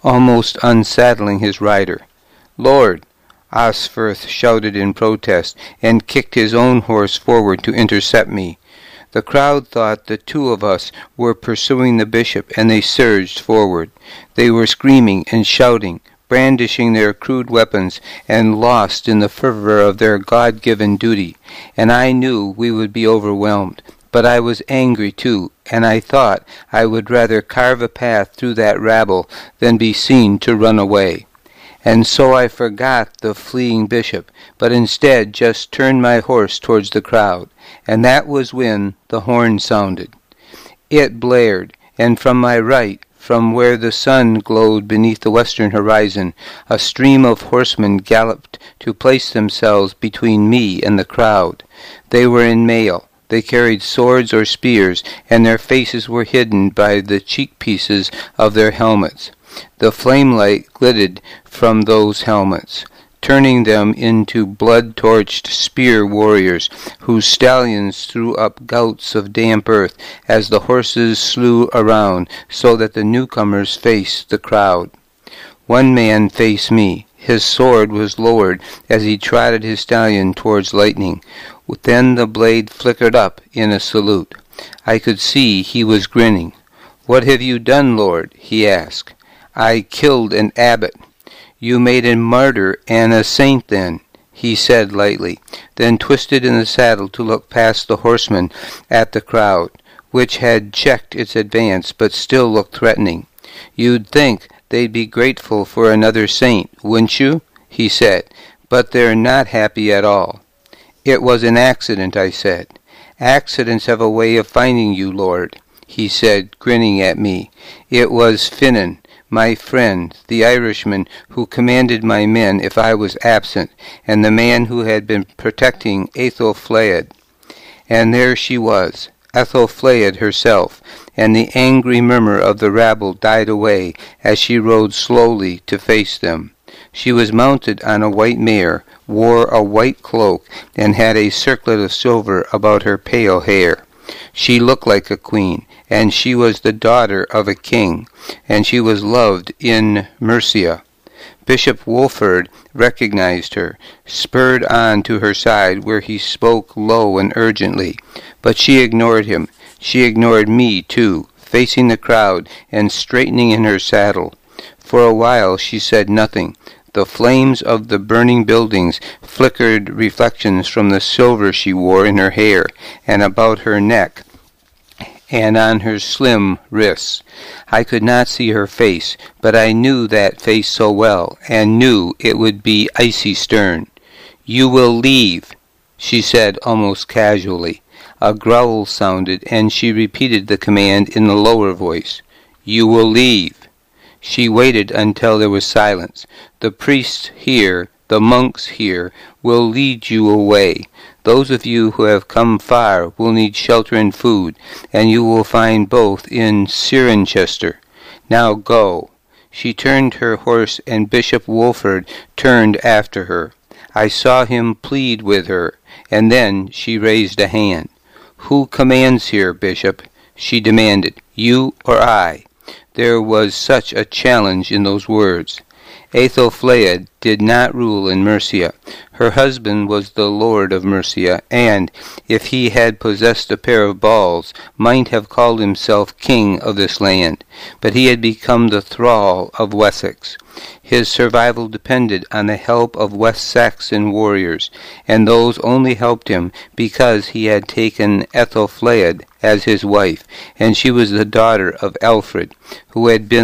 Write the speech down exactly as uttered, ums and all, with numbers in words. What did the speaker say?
almost unsaddling his rider. "Lord!" Osferth shouted in protest, and kicked his own horse forward to intercept me. The crowd thought the two of us were pursuing the bishop, and they surged forward. They were screaming and shouting, brandishing their crude weapons, and lost in the fervor of their God-given duty, and I knew we would be overwhelmed. But I was angry too, and I thought I would rather carve a path through that rabble than be seen to run away. And so I forgot the fleeing bishop, but instead just turned my horse towards the crowd, and that was when the horn sounded. It blared, and from my right, from where the sun glowed beneath the western horizon, a stream of horsemen galloped to place themselves between me and the crowd. They were in mail. They carried swords or spears, and their faces were hidden by the cheek-pieces of their helmets. The flame-light glittered from those helmets, turning them into blood-torched spear warriors, whose stallions threw up gouts of damp earth as the horses slew around, so that the newcomers faced the crowd. One man faced me. His sword was lowered as he trotted his stallion towards lightning. Then the blade flickered up in a salute. I could see he was grinning. "What have you done, Lord?" he asked. "I killed an abbot." "You made a martyr and a saint then," he said lightly, then twisted in the saddle to look past the horsemen at the crowd, which had checked its advance but still looked threatening. "You'd think they'd be grateful for another saint, wouldn't you?" he said, "but they're not happy at all." "It was an accident," I said. "Accidents have a way of finding you, Lord," he said, grinning at me. "It was Finan, my friend, the Irishman who commanded my men if I was absent, and the man who had been protecting Aethelflaed." And there she was, Aethelflaed herself, and the angry murmur of the rabble died away as she rode slowly to face them. She was mounted on a white mare, wore a white cloak, and had a circlet of silver about her pale hair. She looked like a queen, and she was the daughter of a king, and she was loved in Mercia. Bishop Wolford recognized her, spurred on to her side where he spoke low and urgently, but she ignored him. She ignored me, too, facing the crowd and straightening in her saddle. For a while she said nothing. The flames of the burning buildings flickered reflections from the silver she wore in her hair and about her neck and on her slim wrists. I could not see her face, but I knew that face so well, and knew it would be icy stern. "You will leave," she said almost casually. A growl sounded, and she repeated the command in a lower voice. "You will leave." She waited until there was silence. "The priests here, the monks here, will lead you away. Those of you who have come far will need shelter and food, and you will find both in Cirencester. Now go." She turned her horse, and Bishop Wolford turned after her. I saw him plead with her, and then she raised a hand. "Who commands here, Bishop?" she demanded. "You or I?" There was such a challenge in those words. Aethelflaed did not rule in Mercia. Her husband was the lord of Mercia, and, if he had possessed a pair of balls, might have called himself king of this land. But he had become the thrall of Wessex. His survival depended on the help of West Saxon warriors, and those only helped him because he had taken Aethelflaed as his wife, and she was the daughter of Alfred, who had been